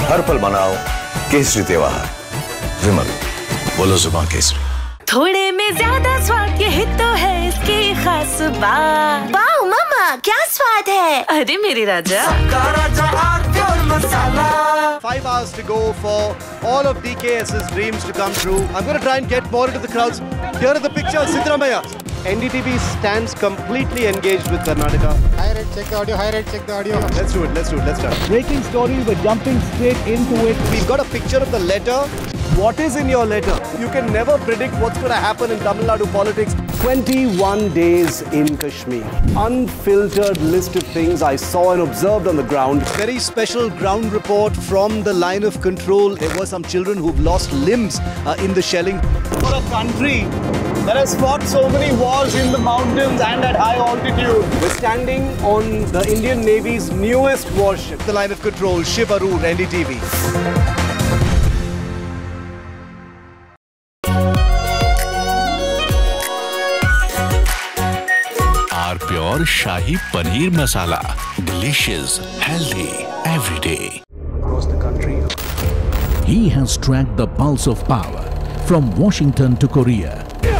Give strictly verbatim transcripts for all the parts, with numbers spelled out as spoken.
हर पल मनाओ केसरी त्योहार। विमल, बोलो जुबान केसरी। थोड़े में ज्यादा स्वाद, यही तो है इसकी खास बात। वाओ मम्मा, क्या स्वाद है। अरे मेरे राजा, Five hours to go for all of DKS's dreams to come true. I'm going to try and get more into the crowds. Here are the pictures, Siddaramaiah. N D T V stands completely engaged with Karnataka. Hi Red, check the audio. Hi Red, check the audio. Let's do it, let's do it, let's start. Breaking story, we're jumping straight into it. We've got a picture of the letter. What is in your letter? You can never predict what's going to happen in Tamil Nadu politics. twenty-one days in Kashmir. Unfiltered list of things I saw and observed on the ground. Very special ground report from the line of control. There were some children who've lost limbs uh, in the shelling. For a country that has fought so many wars in the mountains and at high altitude. We're standing on the Indian Navy's newest warship. The line of control, Shiv Arur, N D T V. Pure Shahi Paneer Masala. Delicious, healthy, every day. Across the country. He has tracked the pulse of power from Washington to Korea.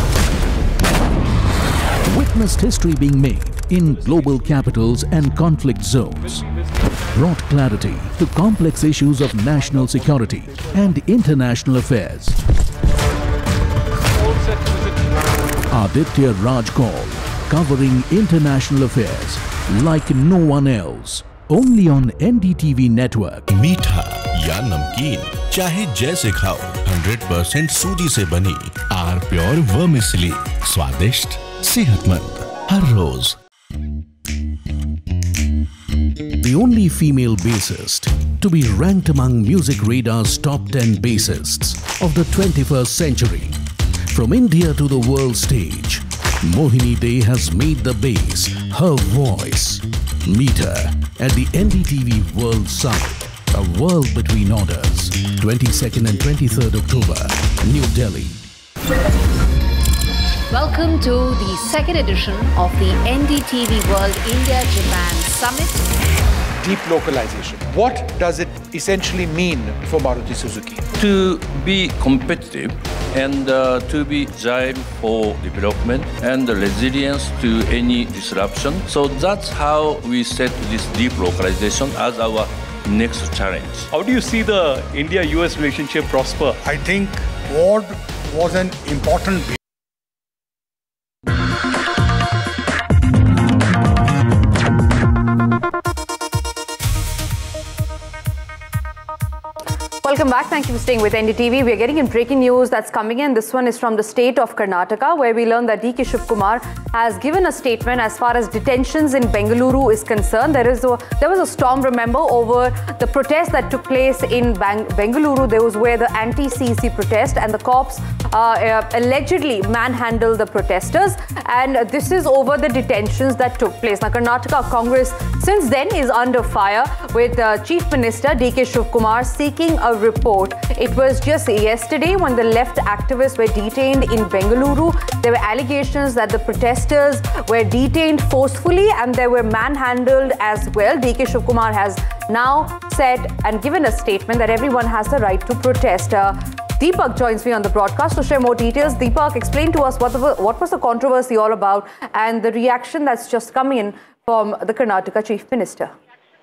Witnessed history being made in global capitals and conflict zones. Brought clarity to complex issues of national security and international affairs. Aditya Raj Kaul, covering international affairs like no one else. Only on N D T V network. मीठा या नमकीन, चाहे जैसे खाओ, one hundred percent सूजी से बनी are pure vermicelli, स्वादिष्ट, सेहतमंद, हर रोज। The only female bassist to be ranked among Music Radar's top ten bassists of the twenty-first century. From India to the world stage, Mohini Dey has made the bass her voice. Meet her at the N D T V World Summit, a world between orders, twenty-second and twenty-third October, New Delhi. Welcome to the second edition of the N D T V World India-Japan Summit. Deep localization. What does it essentially mean for Maruti Suzuki? To be competitive and uh, to be agile for development and resilience to any disruption. So that's how we set this deep localization as our next challenge. How do you see the India U S relationship prosper? I think Ford was an important Welcome back. Thank you for staying with N D T V. We are getting in breaking news that's coming in. This one is from the state of Karnataka, where we learn that D K Shivkumar has given a statement as far as detentions in Bengaluru is concerned. There is a, there was a storm, remember, over the protest that took place in Bang Bengaluru. There was where the anti-C C protest, and the cops uh, uh, allegedly manhandled the protesters. And this is over the detentions that took place. Now, Karnataka Congress since then is under fire, with uh, Chief Minister D K Shivkumar seeking a report. It was just yesterday when the left activists were detained in Bengaluru. There were allegations that the protesters were detained forcefully and they were manhandled as well. D K Shivkumar has now said and given a statement that everyone has the right to protest. Uh, Deepak joins me on the broadcast to share more details. Deepak, explain to us what, the, what was the controversy all about and the reaction that's just come in from the Karnataka Chief Minister.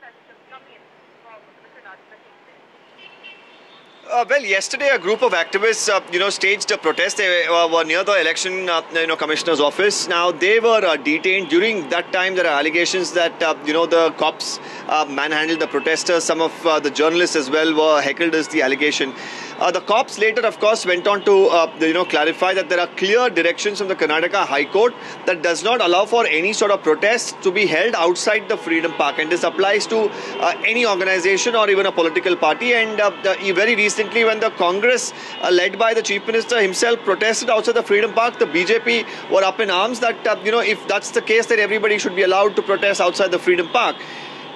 Uh, well, yesterday a group of activists, uh, you know, staged a protest. They uh, were near the election, uh, you know, commissioner's office. Now, they were uh, detained. During that time, there are allegations that, uh, you know, the cops uh, manhandled the protesters. Some of uh, the journalists as well were heckled, is the allegation. Uh, the cops later, of course, went on to, uh, you know, clarify that there are clear directions from the Karnataka High Court that does not allow for any sort of protest to be held outside the Freedom Park. And this applies to uh, any organization or even a political party. And uh, the, very recently, when the Congress, uh, led by the Chief Minister himself, protested outside the Freedom Park, the B J P were up in arms that, uh, you know, if that's the case, then everybody should be allowed to protest outside the Freedom Park.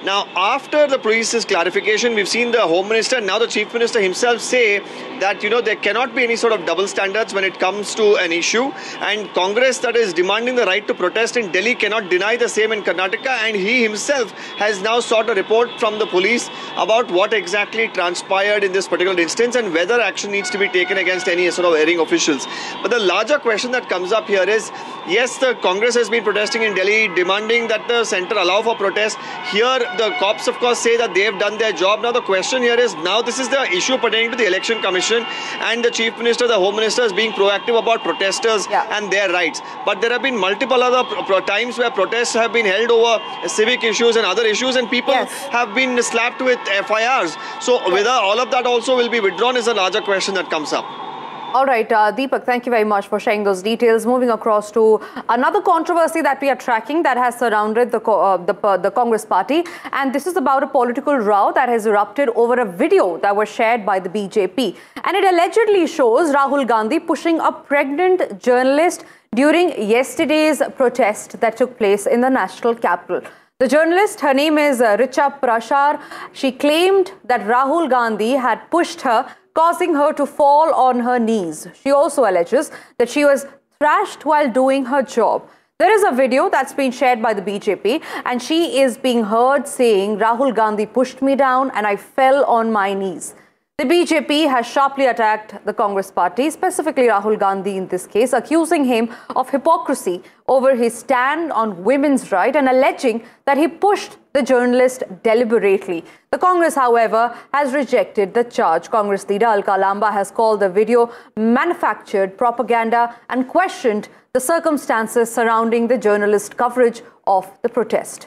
Now, after the police's clarification, we've seen the Home Minister, now the Chief Minister himself say that, you know, there cannot be any sort of double standards when it comes to an issue, and Congress that is demanding the right to protest in Delhi cannot deny the same in Karnataka, and he himself has now sought a report from the police about what exactly transpired in this particular instance and whether action needs to be taken against any sort of erring officials. But the larger question that comes up here is, yes, the Congress has been protesting in Delhi, demanding that the centre allow for protest. Here, the cops, of course, say that they have done their job. Now, the question here is, now this is the issue pertaining to the Election Commission, and the Chief Minister, the Home Minister is being proactive about protesters yeah. and their rights. But there have been multiple other pro times where protests have been held over civic issues and other issues, and people yes. have been slapped with F I Rs. So, yes. whether all of that also will be withdrawn is a larger question that comes up. All right, uh, Deepak, thank you very much for sharing those details. Moving across to another controversy that we are tracking that has surrounded the, co uh, the, uh, the Congress party. And this is about a political row that has erupted over a video that was shared by the B J P. And it allegedly shows Rahul Gandhi pushing a pregnant journalist during yesterday's protest that took place in the national capital. The journalist, her name is uh, Richa Prashar. She claimed that Rahul Gandhi had pushed her, causing her to fall on her knees. She also alleges that she was thrashed while doing her job. There is a video that's been shared by the B J P, and she is being heard saying, Rahul Gandhi pushed me down and I fell on my knees. The B J P has sharply attacked the Congress party, specifically Rahul Gandhi in this case, accusing him of hypocrisy over his stand on women's rights and alleging that he pushed the journalist deliberately. The Congress, however, has rejected the charge. Congress leader Alka Lamba has called the video manufactured propaganda and questioned the circumstances surrounding the journalist coverage of the protest.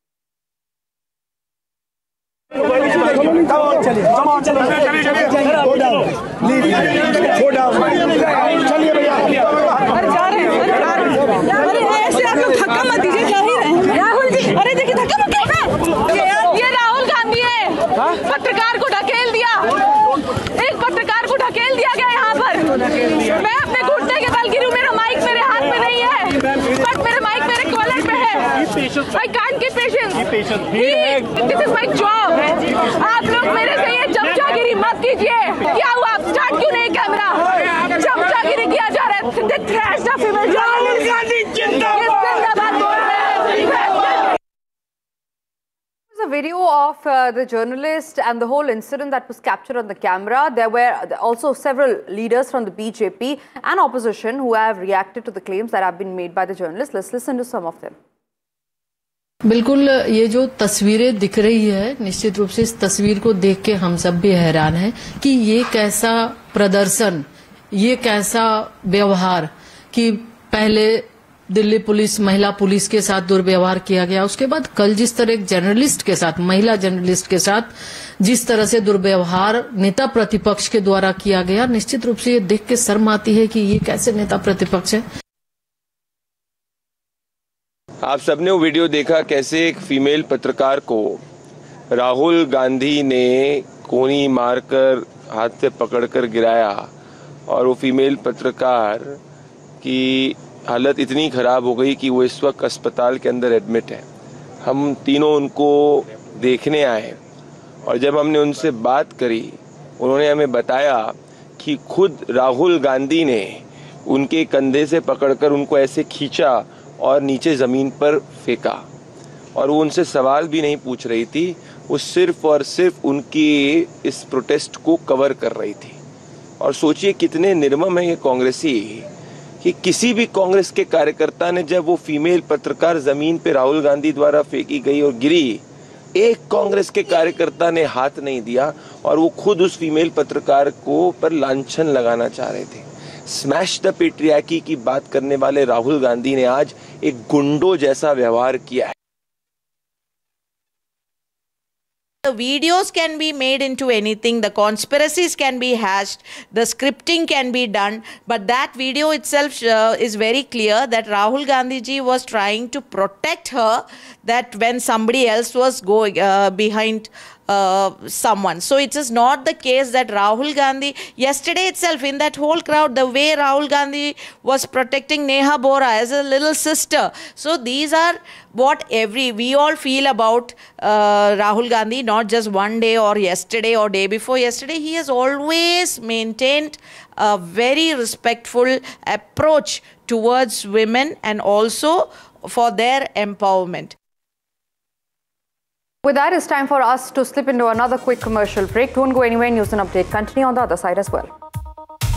Go down. Go down. Go down. चलिए भैया। अरे जा रहे हैं, जा रहे हैं। अरे ऐसे आप लोग धक्का मत दीजिए, जा ही रहे हैं। राहुल जी, अरे देखिए धक्का मत कीजिए। ये ये राहुल गांधी है। पत्रकार को ढकेल दिया। एक पत्रकार को ढकेल दिया गया यहाँ पर। मैं अपने घुटने के बल गिरूं, मेरा माइक मेरे हाथ में नहीं है, बट मेरा माइक मेरे कॉलर पे है। I can't keep patience. This is my job. आप लोग मेरे से ये चमचागिरी मत कीजिए। क्या हुआ? आप स्टार्ट क्यों नहीं कैमरा? चमचागिरी किया जा रहा है। The trash of female journalists. जिंदाबाद बोल रहे हैं। A video of uh, the journalist and the whole incident that was captured on the camera. There were also several leaders from the B J P and opposition who have reacted to the claims that have been made by the journalist. Let's listen to some of them. बिल्कुल, ये जो तस्वीरें दिख रही है, निश्चित रूप से इस तस्वीर को देख के हम सब भी हैरान हैं कि ये कैसा प्रदर्शन, ये कैसा व्यवहार कि पहले दिल्ली पुलिस, महिला पुलिस के साथ दुर्व्यवहार किया गया, उसके बाद कल जिस तरह एक जर्नलिस्ट के साथ, महिला जर्नलिस्ट के साथ जिस तरह से दुर्व्यवहार नेता प्रतिपक्ष के द्वारा किया गया, निश्चित रूप से ये देख के शर्म आती है कि ये कैसे नेता प्रतिपक्ष है। आप सबने वो वीडियो देखा कैसे एक फीमेल पत्रकार को राहुल गांधी ने कोनी मारकर हाथ से पकड़कर गिराया, और वो फीमेल पत्रकार की हालत इतनी ख़राब हो गई कि वो इस वक्त अस्पताल के अंदर एडमिट है। हम तीनों उनको देखने आए, और जब हमने उनसे बात करी, उन्होंने हमें बताया कि खुद राहुल गांधी ने उनके कंधे से पकड़कर उनको ऐसे खींचा और नीचे ज़मीन पर फेंका, और वो उनसे सवाल भी नहीं पूछ रही थी, वो सिर्फ और सिर्फ उनकी इस प्रोटेस्ट को कवर कर रही थी। और सोचिए कितने निर्मम है ये कांग्रेसी कि किसी भी कांग्रेस के कार्यकर्ता ने, जब वो फीमेल पत्रकार ज़मीन पे राहुल गांधी द्वारा फेंकी गई और गिरी, एक कांग्रेस के कार्यकर्ता ने हाथ नहीं दिया, और वो खुद उस फीमेल पत्रकार को पर लांछन लगाना चाह रहे थे। स्मैश द पेट्रियार्की की बात करने वाले राहुल गांधी ने आज एक गुंडों जैसा व्यवहार किया है। The videos can be made into anything, the conspiracies can be hashed, the scripting can be done, but that video itself uh, is very clear that Rahul Gandhi ji was trying to protect her, that when somebody else was going uh, behind uh, someone. So it is not the case that Rahul Gandhi, yesterday itself in that whole crowd, the way Rahul Gandhi was protecting Neha Bora as a little sister. So these are what every, we all feel about uh, Rahul Gandhi, not just one day or yesterday or day before yesterday. He has always maintained a very respectful approach towards women and also for their empowerment. With that, it's time for us to slip into another quick commercial break. Don't go anywhere. News and update continue on the other side as well.